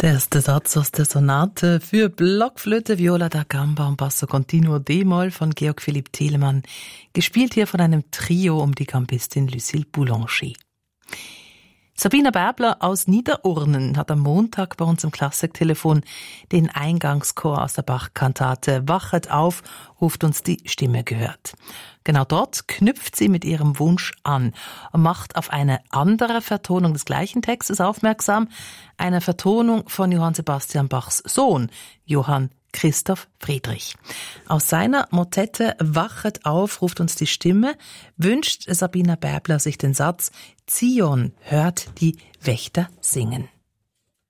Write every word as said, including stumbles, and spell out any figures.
Der erste Satz aus der Sonate für Blockflöte, Viola da Gamba und Basso Continuo D-Moll von Georg Philipp Telemann, gespielt hier von einem Trio um die Gambistin Lucille Boulanger. Sabina Bärbler aus Niederurnen hat am Montag bei uns im Klassiktelefon den Eingangschor aus der Bach-Kantate Wachet auf, ruft uns die Stimme gehört. Genau dort knüpft sie mit ihrem Wunsch an und macht auf eine andere Vertonung des gleichen Textes aufmerksam, eine Vertonung von Johann Sebastian Bachs Sohn, Johann Christoph Friedrich. Aus seiner Motette Wachet auf ruft uns die Stimme, wünscht Sabina Bärbler sich den Satz Zion hört die Wächter singen.